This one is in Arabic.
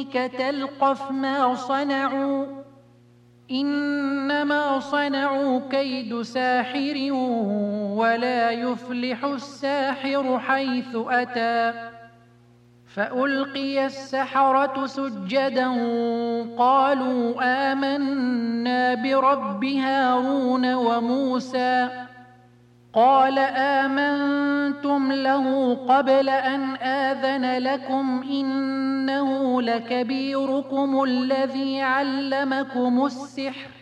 يمينك تلقف ما صنعوا إنما صنعوا كيد ساحر ولا يفلح الساحر حيث أتى فألقي السحرة سجدا قالوا آمنا برب هارون وموسى قال آمنتم له قبل أن آذن لكم إنه لكبيركم الذي علمكم السحر